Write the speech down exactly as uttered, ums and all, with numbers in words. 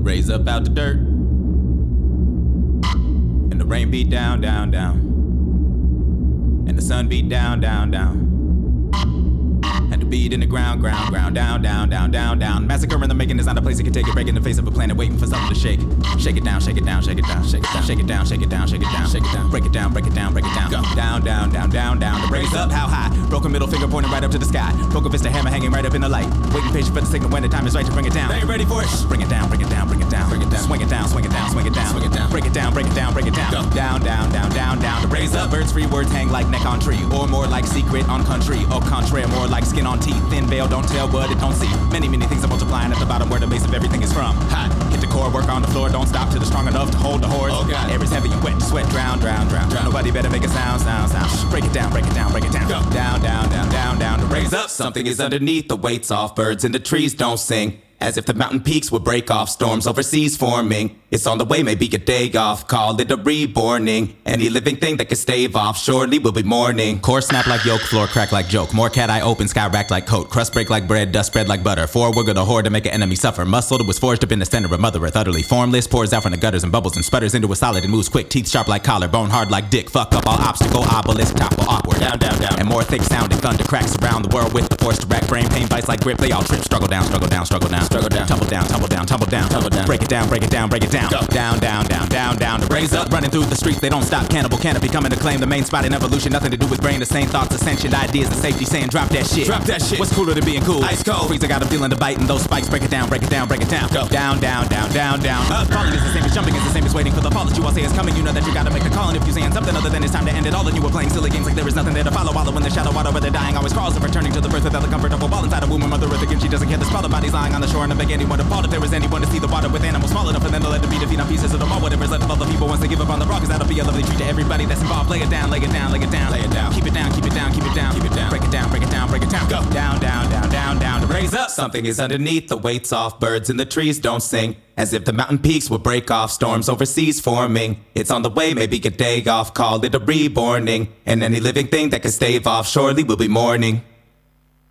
Raise up out the dirt, and the rain beat down, down, down, and the sun beat down, down, down, and the beat in the ground, ground, ground, down, down, down, down, down. Massacre in the making is not a place that can take it. Break in the face of a planet, waiting for something to shake. Shake it down, shake it down, shake it down, shake it down, shake it down, shake it down, shake it down, shake it down. Break it down, break it down, break it down. Go down, down, down, down, down. The raise up, how high? Broken middle finger pointing right up to the sky. Broken fist, a hammer hanging right up in the light. Waiting patient for the signal when the time is right to bring it down. They ready for it? Bring it down, bring it down, bring it down, bring it down. Swing it down, swing it down, swing it down, swing it down. Break it down, break it down, break it down. Go down, down, down, down, down. The raise up, birds free words hang like neck on tree, or more like secret on country, or contrary, more like skin on teeth. Thin veil, don't tell what it don't see. Many, many things are multiplying at the bottom where the base of everything is from. Hot, hit the core, work on the floor, don't stop till it's strong enough to hold the horse. Oh God, air is heavy and wet, sweat, drown, drown, drown, drown. Nobody better make a sound, sound, sound. Break it down, break it down, break it down. Go down, down, down, down, down. To raise up, something is underneath. The weight's off, birds in the trees don't sing. As if the mountain peaks would break off, storms overseas forming. It's on the way, maybe a day off, call it a reborning. Any living thing that can stave off, surely will be mourning. Core snap like yolk, floor crack like joke. More cat eye open, sky racked like coat. Crust break like bread, dust spread like butter. Forward the hoard to make an enemy suffer. Muscle that was forged up in the center of Mother Earth, utterly formless. Pours out from the gutters and bubbles and sputters into a solid and moves quick. Teeth sharp like collar, bone hard like dick. Fuck up all obstacle, obelisk, topple awkward. Down, down, down. And more thick sounding thunder cracks around the world with the force to rack. Brain pain bites like grip, they all trip. Struggle down, struggle down, struggle down, struggle down, tumble down. Tumble down, tumble down, tumble down. Break it down, break it down, break it down. Go down, down, down, down, down. To raise up, running through the streets, they don't stop. Cannibal canopy coming to claim the main spot in evolution. Nothing to do with brain, the same thoughts, ascension, ideas, and safety. Saying drop that shit, drop that shit. What's cooler than being cool? Ice cold. Freezer got a feeling to bite, and those spikes break it down, break it down, break it down. Go down, down, down, down, down. Up. Falling is the same as jumping, is the same as waiting for the fall that you all say is coming. You know that you gotta make the call, and if you're saying something other than it's time to end it all, then you were playing silly games like there is nothing there to follow. Wallow in the shallow water where they're dying, always crawls of returning to the birth without the comfort of a ball inside a womb of Mother Earth. Again, she doesn't care the spell, the body's lying on the shore, and I beg anyone to fall if there is anyone to see the water with animals small enough for them to let it be defeat on pieces of the mall. Whatever's left of all the people once they give up on the rock, cause that'll be a lovely treat to everybody that's involved. Lay it down, lay it down, lay it down, lay it down. Keep it down, keep it down, keep it down, keep it down. Break it down, break it down, break it down. Go down, down, down, down, down. To raise up, something is underneath. The weight's off, birds in the trees don't sing. As if the mountain peaks will break off, storms overseas forming. It's on the way, maybe a day off, call it a reborning. And any living thing that can stave off, surely will be mourning.